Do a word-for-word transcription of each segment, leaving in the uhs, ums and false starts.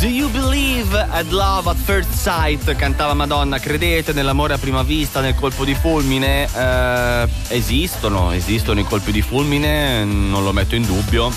Do you believe at love at first sight? Cantava Madonna. Credete nell'amore a prima vista, nel colpo di fulmine? Eh, esistono, esistono i colpi di fulmine, non lo metto in dubbio.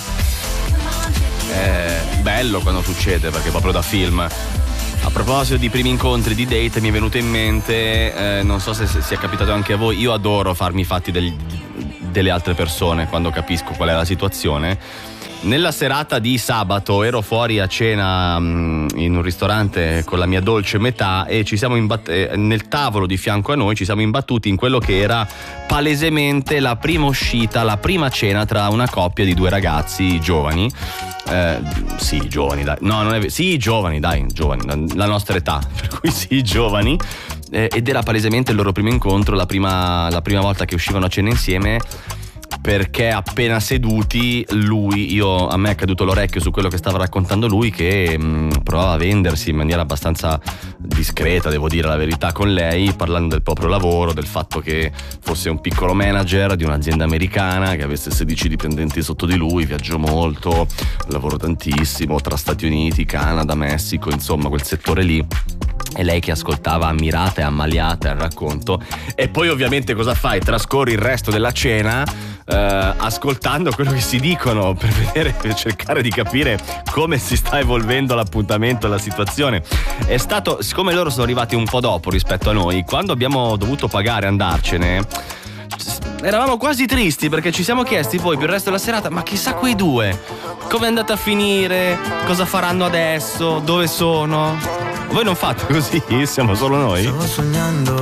È bello quando succede, perché è proprio da film. A proposito di primi incontri, di date, mi è venuto in mente, eh, non so se, se sia capitato anche a voi, io adoro farmi i fatti del, delle altre persone quando capisco qual è la situazione. Nella serata di sabato ero fuori a cena mh, in un ristorante con la mia dolce metà e ci siamo imbatt- eh, nel tavolo di fianco a noi ci siamo imbattuti in quello che era palesemente la prima uscita, la prima cena tra una coppia di due ragazzi giovani. Eh, sì, giovani, dai. No, non è vero. Sì, giovani, dai, giovani, la, la nostra età, per cui sì, giovani. Eh, ed era palesemente il loro primo incontro, la prima, la prima volta che uscivano a cena insieme. Perché appena seduti lui, io a me è caduto l'orecchio su quello che stava raccontando lui, che mh, provava a vendersi in maniera abbastanza discreta, devo dire la verità, con lei, parlando del proprio lavoro, del fatto che fosse un piccolo manager di un'azienda americana, che avesse sedici dipendenti sotto di lui, viaggiò molto, lavoro tantissimo tra Stati Uniti, Canada, Messico, insomma quel settore lì. E lei che ascoltava ammirata e ammaliata il racconto. E poi ovviamente cosa fai? Trascorri il resto della cena eh, ascoltando quello che si dicono per vedere, per cercare di capire come si sta evolvendo l'appuntamento, la situazione. È stato, siccome loro sono arrivati un po' dopo rispetto a noi, quando abbiamo dovuto pagare e andarcene, eravamo quasi tristi, perché ci siamo chiesti poi per il resto della serata: ma chissà quei due come è andata a finire, cosa faranno adesso, dove sono. Voi non fate così? Siamo solo noi? Stavo sognando